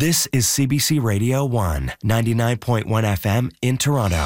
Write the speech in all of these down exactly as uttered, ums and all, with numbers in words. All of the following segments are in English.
This is C B C Radio one, ninety-nine point one F M in Toronto.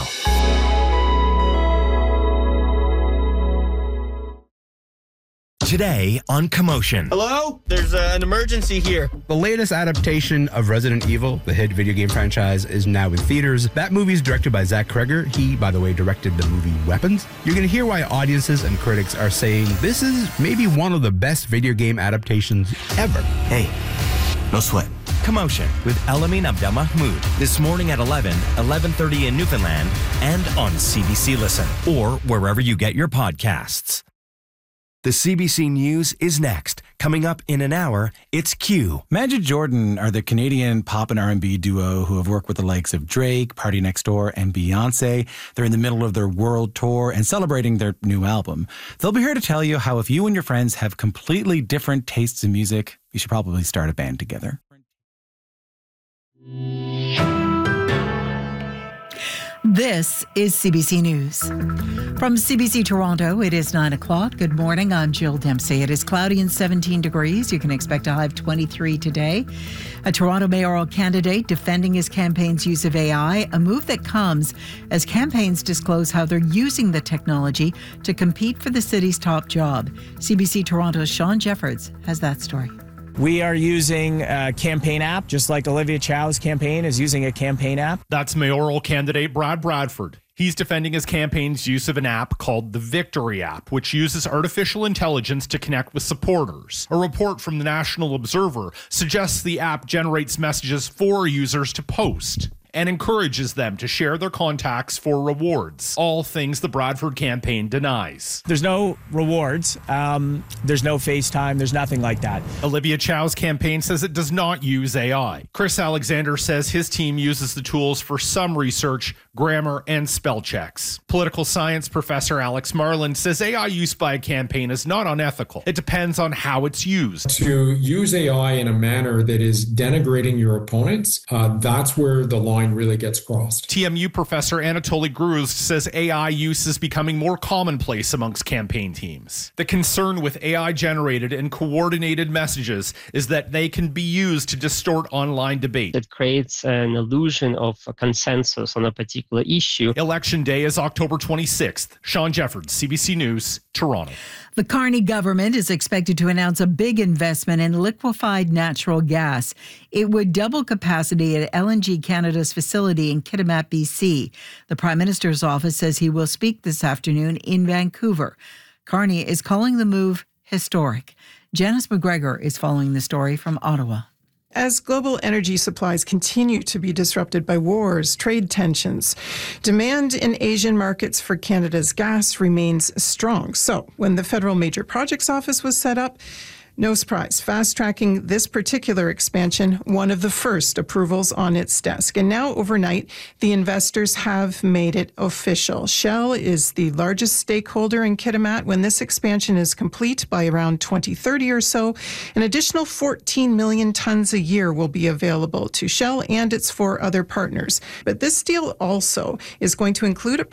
Today on Commotion. Hello? There's uh, an emergency here. The latest adaptation of Resident Evil, the hit video game franchise, is now in theaters. That movie is directed by Zach Kreger. He, by the way, directed the movie Weapons. You're going to hear why audiences and critics are saying this is maybe one of the best video game adaptations ever. Hey, no sweat. Commotion with Elamin Abdelmahmoud this morning at eleven, eleven thirty in Newfoundland and on C B C Listen or wherever you get your podcasts. The C B C News is next. Coming up in an hour, it's Q. Majid Jordan are the Canadian pop and R and B duo who have worked with the likes of Drake, Party Next Door, and Beyonce. They're in the middle of their world tour and celebrating their new album. They'll be here to tell you how if you and your friends have completely different tastes in music, you should probably start a band together. This is C B C News. From C B C Toronto, it is nine o'clock. Good morning. I'm Jill Dempsey. It is cloudy and seventeen degrees. You can expect a high of twenty-three today. A Toronto mayoral candidate defending his campaign's use of A I, a move that comes as campaigns disclose how they're using the technology to compete for the city's top job. C B C Toronto's Sean Jeffords has that story. We are using a campaign app, just like Olivia Chow's campaign is using a campaign app. That's mayoral candidate Brad Bradford. He's defending his campaign's use of an app called the Victory app, which uses artificial intelligence to connect with supporters. A report from the National Observer suggests the app generates messages for users to post and encourages them to share their contacts for rewards. All things the Bradford campaign denies. There's no rewards. Um, there's no FaceTime. There's nothing like that. Olivia Chow's campaign says it does not use A I. Chris Alexander says his team uses the tools for some research, grammar, and spell checks. Political science professor Alex Marland says A I use by a campaign is not unethical. It depends on how it's used. To use A I in a manner that is denigrating your opponents, uh, that's where the line really gets crossed. T M U professor Anatoly Gruzd says A I use is becoming more commonplace amongst campaign teams. The concern with A I-generated and coordinated messages is that they can be used to distort online debate. It creates an illusion of a consensus on a particular issue. Election day is October twenty-sixth. Sean Jeffords, C B C News, Toronto. The Carney government is expected to announce a big investment in liquefied natural gas. It would double capacity at L N G Canada's facility in Kitimat, B C. The Prime Minister's office says he will speak this afternoon in Vancouver. Carney is calling the move historic. Janice McGregor is following the story from Ottawa. As global energy supplies continue to be disrupted by wars, trade tensions, demand in Asian markets for Canada's gas remains strong. So when the Federal Major Projects Office was set up, no surprise, fast-tracking this particular expansion, one of the first approvals on its desk. And now, overnight, the investors have made it official. Shell is the largest stakeholder in Kitimat. When this expansion is complete by around twenty thirty or so, an additional fourteen million tons a year will be available to Shell and its four other partners. But this deal also is going to include a